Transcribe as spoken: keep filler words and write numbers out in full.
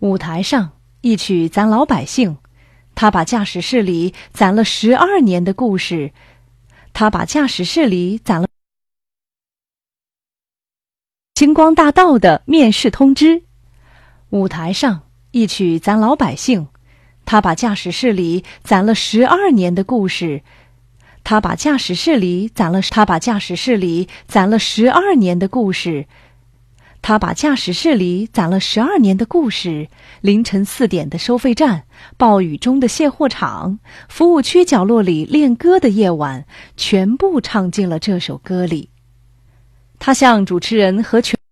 舞台上，一曲咱老百姓，他把驾驶室里攒了十二年的故事，他把驾驶室里攒了星光大道的面试通知。舞台上，一曲咱老百姓，他把驾驶室里攒了十二年的故事，他把驾驶室里攒了他把驾驶室里攒了十二年的故事。他把驾驶室里攒了十二年的故事，凌晨四点的收费站，暴雨中的卸货场，服务区角落里练歌的夜晚，全部唱进了这首歌里。他向主持人和全